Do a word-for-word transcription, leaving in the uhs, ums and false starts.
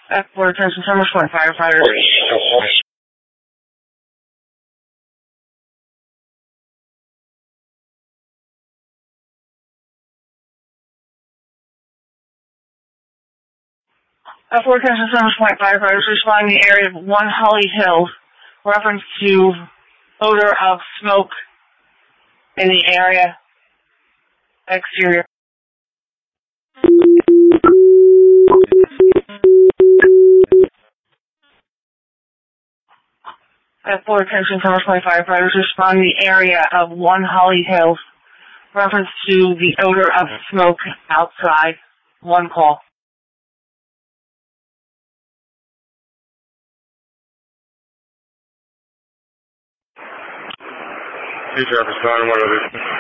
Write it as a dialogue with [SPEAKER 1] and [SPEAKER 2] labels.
[SPEAKER 1] F four, attention, Summer Point firefighters. F four, attention, Summer Point firefighters responding to the area of One Holly Hills. Reference to odor of smoke in the area exterior. F four, attention, Summer Point firefighters responding to the area of One Holly Hills. Reference to the odor of smoke outside. One call.
[SPEAKER 2] Hey, Traffic, responding, what are they?